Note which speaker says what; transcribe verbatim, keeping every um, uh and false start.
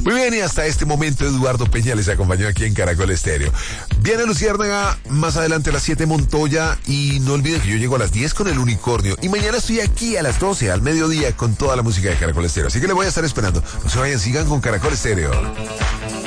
Speaker 1: Muy bien, y hasta este momento Eduardo Peña les acompañó aquí en Caracol Estéreo. Viene Luciérnaga, más adelante a las siete Montoya, y no olviden que yo llego a las diez con el Unicornio, y mañana estoy aquí a las doce, al mediodía, con toda la música de Caracol Estéreo. Así que les voy a estar esperando. No se vayan, sigan con Caracol Estéreo.